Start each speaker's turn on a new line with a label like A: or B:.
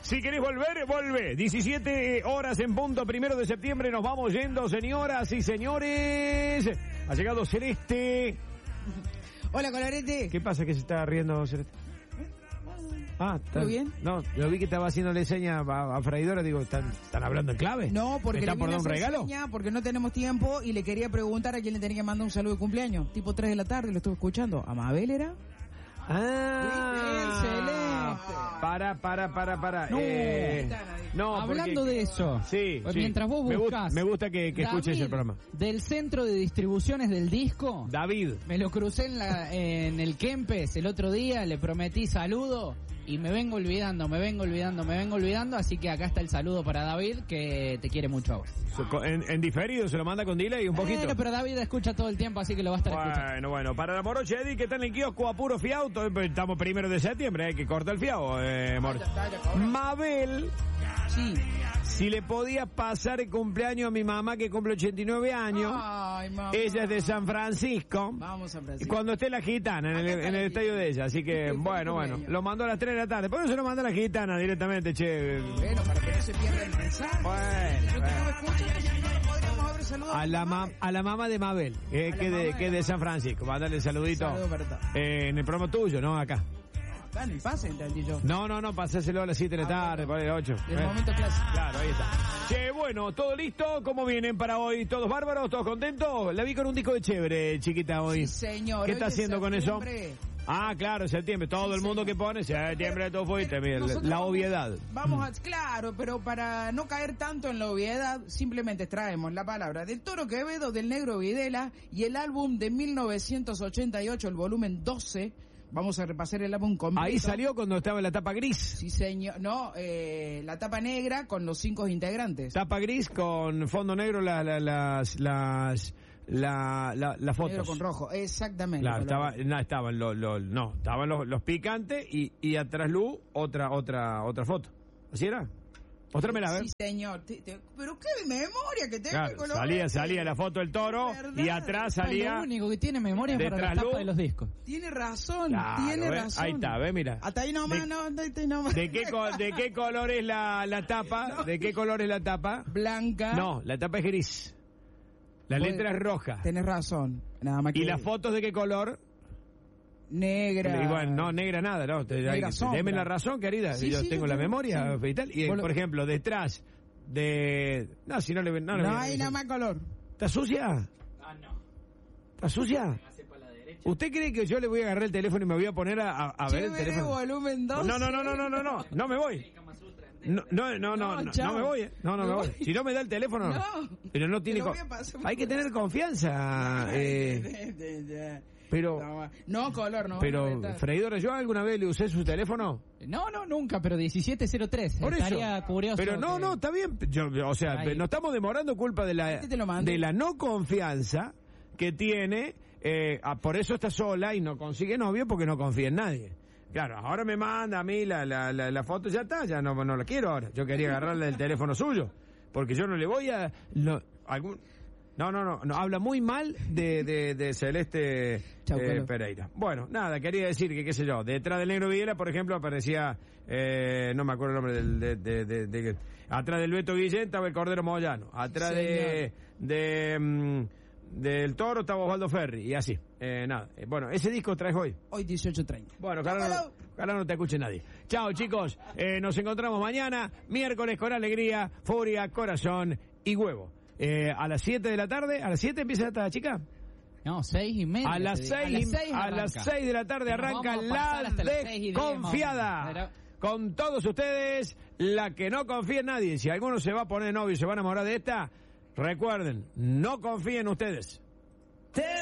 A: Si querés volver, volvé. 17 horas en punto, 1 de septiembre. Nos vamos yendo, señoras y señores. Ha llegado Celeste.
B: Hola, Colorete.
A: ¿Qué pasa que se está riendo, Celeste?
B: ¿Todo bien?
A: No, yo vi que estaba haciéndole seña a Freidora. Digo, ¿están hablando en clave?
B: No, porque
A: ¿Están
B: le
A: por dar un
B: vine a hacer
A: regalo?
B: seña porque no tenemos tiempo y le quería preguntar a quién le tenía que mandar un saludo de cumpleaños. Tipo 3 de la tarde, lo estuve escuchando. ¿A Mabel era?
A: Excelente. Para. No,
C: hablando de eso,
A: sí,
C: pues
A: sí.
C: Mientras vos buscas,
A: me gusta que escuches el programa.
C: Del centro de distribuciones del disco,
A: David.
C: me lo crucé en el Kempes el otro día, le prometí saludo y me vengo olvidando, así que acá está el saludo para David, que te quiere mucho a vos.
A: En diferido se lo manda con delay un poquito.
C: Pero David escucha todo el tiempo, así que lo va a estar escuchando.
A: Bueno, para la Moroche Eddie, que está en el kiosco a puro fiauto, estamos 1 de septiembre, que corta el fiado, Mabel.
B: Sí.
A: Si le podía pasar el cumpleaños a mi mamá, que cumple 89 años.
B: Ay, mamá.
A: Ella es de San Francisco.
B: Vamos a
A: Y
B: Francisco.
A: cuando esté la gitana en el estadio de ella. Así que, bueno, lo mandó a las 3 de la tarde. ¿Por qué no se lo mandó a la gitana directamente, che?
B: Bueno, para que no se pierda el mensaje.
A: Bueno.
B: Yo que no me escucho, no podríamos haber saludado
A: A la mamá de Mabel, que es de San Francisco. Mándale el saludito.
B: Saludo, verdad.
A: En el programa tuyo, ¿no? Acá.
B: Está en el pase, entendí yo.
A: No, pasáselo a las 7 de la tarde, por ahí 8.
B: El momento clásico.
A: Claro, ahí está. Che, bueno, ¿todo listo? ¿Cómo vienen para hoy? ¿Todos bárbaros? ¿Todos contentos? La vi con un disco de chévere, chiquita, hoy.
B: Sí, señor.
A: ¿Qué está
B: Hoy es
A: haciendo con eso?
B: septiembre.
A: Ah, claro, septiembre. Todo el mundo que pone, septiembre tú fuiste. Mira,
B: Nosotros
A: la obviedad.
B: Claro, pero para no caer tanto en la obviedad, simplemente traemos la palabra del Toro Quevedo, del Negro Videla y el álbum de 1988, el volumen 12. Vamos a repasar el álbum completo.
A: Ahí salió cuando estaba en la tapa gris.
B: Sí, señor. No, la tapa negra con los 5 integrantes.
A: Tapa gris con fondo negro, las fotos.
B: Negro con rojo, exactamente.
A: Claro, estaban los picantes y atrás luz otra foto. ¿Así era? Móstramela, a ver.
B: Sí, señor. Pero qué memoria que tengo.
A: Claro, salía la foto del Toro y atrás salía.
C: Lo único que tiene memoria es para la tapa de los discos.
B: Tiene razón,
A: Claro,
B: tiene razón.
A: Ahí está, mira.
B: Hasta ahí nomás, hasta ahí nomás.
A: ¿De qué color es la tapa?
B: No.
A: ¿De qué color es la tapa?
B: Blanca.
A: No, la tapa es gris. La letra es roja.
B: Tenés razón. Nada más que
A: ¿Y las fotos de qué color?
B: negra.
A: Igual, no, negra nada, ¿no? Deme la razón, querida.
B: Sí,
A: yo
B: sí,
A: tengo
B: yo
A: la
B: tengo,
A: memoria
B: sí.
A: y tal. Y, por ejemplo, detrás de... No, si no le...
B: No hay nada más color.
A: ¿Está sucia?
C: Ah, no.
A: ¿Está sucia? ¿Usted cree que yo le voy a agarrar el teléfono y me voy a poner a ver el teléfono?
B: Volumen 2.
A: No me voy. No me voy, no me voy. Si no me da el teléfono,
B: No.
A: pero no tiene... Hay que tener confianza. Pero...
B: No, color, no.
A: Pero, Freidora, ¿yo alguna vez le usé su teléfono?
C: No, nunca, pero 1703.
A: Por eso.
C: Estaría curioso.
A: Pero no, está bien. O sea,
C: Ahí.
A: nos estamos demorando culpa de la no confianza que tiene. Por eso está sola y no consigue novio porque no confía en nadie. Claro, ahora me manda a mí la foto, ya está, ya no la quiero ahora. Yo quería agarrarle el teléfono suyo, porque yo no le voy a... No, habla muy mal de Celeste Pereira. Bueno, nada, quería decir que, qué sé yo, detrás del Negro Videla, por ejemplo, aparecía, no me acuerdo el nombre atrás del Beto Guillén estaba el Cordero Moyano, atrás del Toro estaba Osvaldo Ferri, y así, nada. Bueno, ese disco traes hoy.
B: Hoy 18:30.
A: Bueno, ojalá no te escuche nadie. Chao, chicos, nos encontramos mañana, miércoles con alegría, furia, corazón y huevo. A las 7 de la tarde, ¿a las 7 empieza esta chica?
C: No, 6:30.
A: A las 6 de la tarde arranca la desconfiada. Con todos ustedes, la que no confía en nadie. Si alguno se va a poner novio y se va a enamorar de esta, recuerden, no confíen ustedes.